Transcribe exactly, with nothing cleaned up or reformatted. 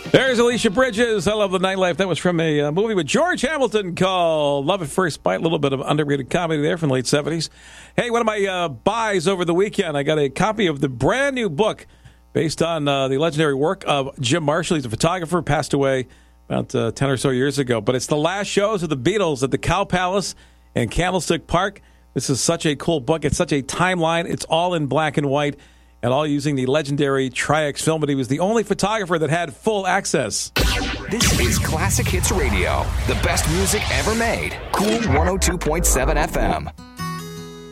There's Alicia Bridges. I love the nightlife. That was from a uh, movie with George Hamilton called Love at First Bite. A little bit of underrated comedy there from the late seventies. Hey, one of my uh, buys over the weekend, I got a copy of the brand new book based on uh, the legendary work of Jim Marshall. He's a photographer, passed away about uh, ten or so years ago. But it's the last shows of the Beatles at the Cow Palace in Candlestick Park. This is such a cool book. It's such a timeline. It's all in black and white, and all using the legendary Tri-X film, but he was the only photographer that had full access. This is Classic Hits Radio, the best music ever made. Cool one oh two point seven F M.